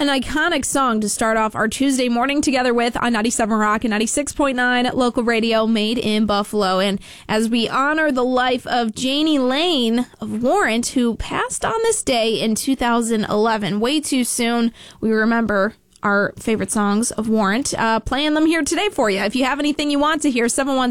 An iconic song to start off our Tuesday morning together with on 97 Rock and 96.9 local radio made in Buffalo. And as we honor the life of Jani Lane of Warrant, who passed on this day in 2011, way too soon, we remember our favorite songs of Warrant, playing them here today for you. If you have anything you want to hear,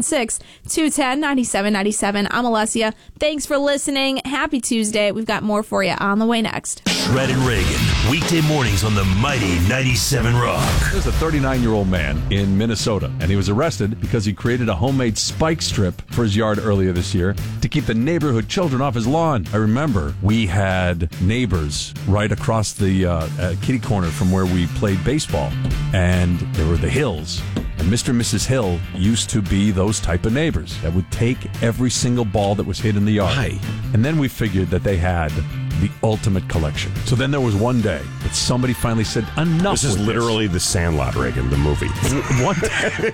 716-210-9797. I'm Alessia. Thanks for listening. Happy Tuesday. We've got more for you on the way next. Shred and Reagan, weekday mornings on the mighty 97 Rock. There's a 39-year-old man in Minnesota, and he was arrested because he created a homemade spike strip for his yard earlier this year to keep the neighborhood children off his lawn. I remember we had neighbors right across the kitty corner from where we played baseball, and there were the Hills. And Mr. and Mrs. Hill used to be those type of neighbors that would take every single ball that was hit in the yard. Why? And then we figured that they had the ultimate collection. So then there was one day that somebody finally said, enough. This is literally The Sandlot, Reagan, the movie. One day.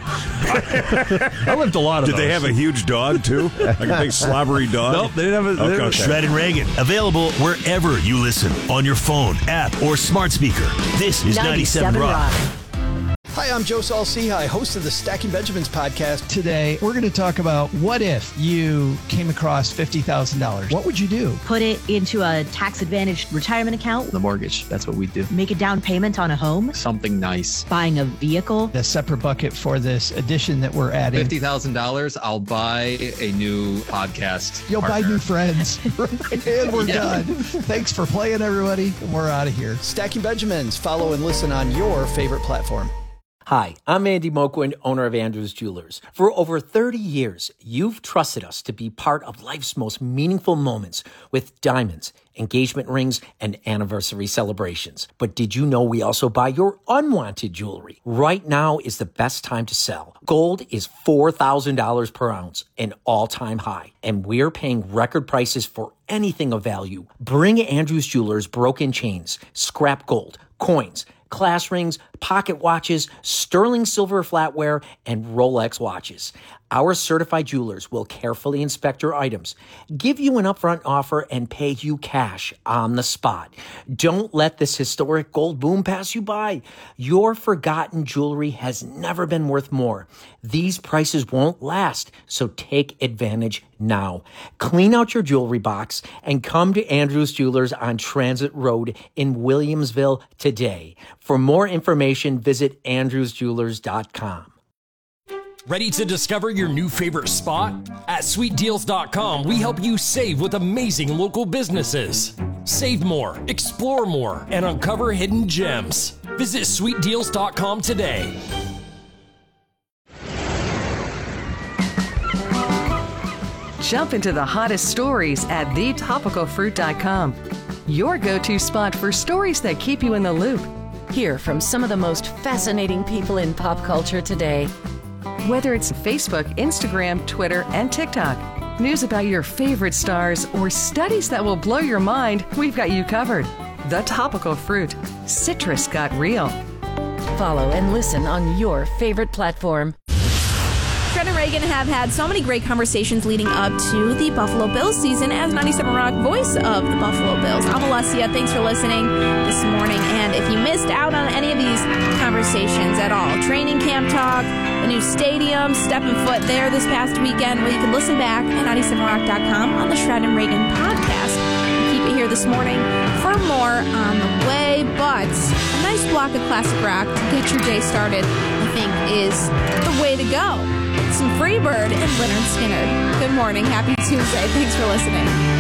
I lived a lot of Did those. they have a huge dog, too? Like a big slobbery dog? Nope, they didn't have a... Okay. Shred and Reagan, available wherever you listen, on your phone, app, or smart speaker. This is 97 Rock. Hi, I'm Joe Saul-Sehy, host of the Stacking Benjamins podcast. Today, we're going to talk about what if you came across $50,000. What would you do? Put it into a tax-advantaged retirement account. The mortgage, that's what we do. Make a down payment on a home. Something nice. Buying a vehicle. A separate bucket for this addition that we're adding. $50,000, I'll buy a new podcast You'll partner. buy new friends. And we're done. Thanks for playing, everybody. We're out of here. Stacking Benjamins. Follow and listen on your favorite platform. Hi, I'm Andy Moquin, owner of Andrews Jewelers. For over 30 years, you've trusted us to be part of life's most meaningful moments with diamonds, engagement rings, and anniversary celebrations. But did you know we also buy your unwanted jewelry? Right now is the best time to sell. Gold is $4,000 per ounce, an all-time high, and we're paying record prices for anything of value. Bring Andrews Jewelers broken chains, scrap gold, coins, class rings, pocket watches, sterling silver flatware, and Rolex watches. Our certified jewelers will carefully inspect your items, give you an upfront offer, and pay you cash on the spot. Don't let this historic gold boom pass you by. Your forgotten jewelry has never been worth more. These prices won't last, so take advantage now. Clean out your jewelry box and come to Andrews Jewelers on Transit Road in Williamsville today. For more information, visit andrewsjewelers.com. Ready to discover your new favorite spot? At sweetdeals.com, we help you save with amazing local businesses. Save more, explore more, and uncover hidden gems. Visit sweetdeals.com today. Jump into the hottest stories at thetopicalfruit.com. Your go-to spot for stories that keep you in the loop. Hear from some of the most fascinating people in pop culture today. Whether it's Facebook, Instagram, Twitter, and TikTok, news about your favorite stars, or studies that will blow your mind, we've got you covered. The Topical Fruit. Citrus got real. Follow and listen on your favorite platform. Shred and Reagan have had so many great conversations leading up to the Buffalo Bills season as 97 Rock voice of the Buffalo Bills. I'm Alessia. Thanks for listening this morning. And if you missed out on any of these conversations at all, training camp talk, the new stadium, stepping foot there this past weekend, well, you can listen back at 97rock.com on the Shred and Reagan podcast. And keep it here this morning for more on the way. But a nice block of classic rock to get your day started, I think, is the way to go. Some Freebird and Lynyrd Skynyrd. Good morning. Happy Tuesday. Thanks for listening.